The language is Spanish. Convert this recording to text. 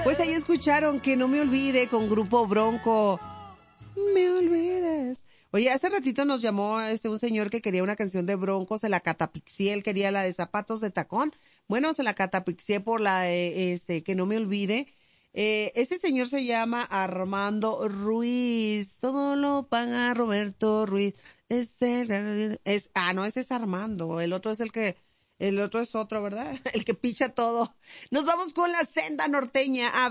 Pues ahí escucharon Que no me olvide con Grupo Bronco. Me olvides. Oye, hace ratito nos llamó un señor que quería una canción de Bronco, se la catapixié, él quería la de Zapatos de Tacón. Bueno, se la catapixié por la de Que no me olvide. Ese señor se llama Armando Ruiz. Todo lo paga Roberto Ruiz. No, ese es Armando. El otro es otro, ¿verdad? El que picha todo. Nos vamos con la senda norteña.